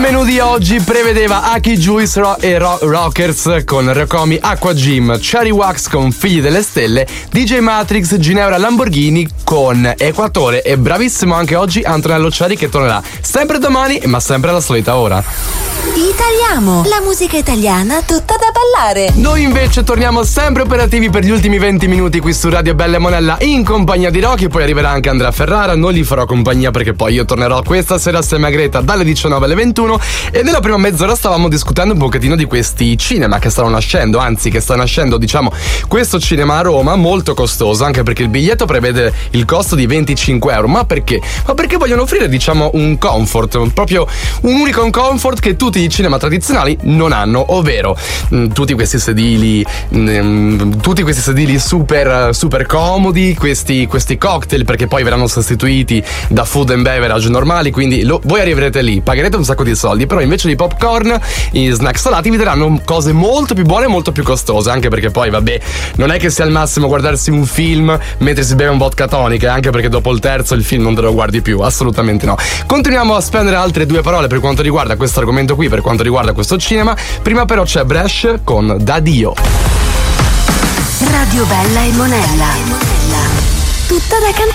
menù di oggi prevedeva Aki Juice e Rockers con Rekomi Aqua Gym, Cherry Wax con Figli delle Stelle, DJ Matrix, Ginevra Lamborghini con Equatore e bravissimo anche oggi Antonello Cherry che tornerà sempre domani ma sempre alla solita ora. Italiamo, la musica italiana tutta da ballare. Noi invece torniamo sempre operativi per gli ultimi 20 minuti qui su Radio Bella e Monella in compagnia di Rocky, poi arriverà anche Andrea Ferrara, non gli farò compagnia perché poi io tornerò questa sera assieme a Greta dalle 19 alle 21 e nella prima mezz'ora stavamo discutendo un pochettino di questi cinema che stanno nascendo, anzi che sta nascendo diciamo questo cinema a Roma molto costoso, anche perché il biglietto prevede il costo di 25 euro. Ma perché? Ma perché vogliono offrire diciamo un comfort, proprio un unico comfort che tutti i cinema tradizionali non hanno, ovvero tutti questi sedili super comodi, questi cocktail perché poi verranno sostituiti da food and beverage normali, quindi voi arriverete lì, pagherete un sacco di soldi, però invece di popcorn e snack salati vi daranno cose molto più buone e molto più costose, anche perché poi vabbè non è che sia al massimo guardarsi un film mentre si beve un vodka tonica, anche perché dopo il terzo il film non te lo guardi più, assolutamente no. Continuiamo a spendere altre due parole per quanto riguarda questo argomento qui, per quanto riguarda questo cinema. Prima però c'è Bresh con Da Dio. Radio Bella e Monella. Tutta da cantare.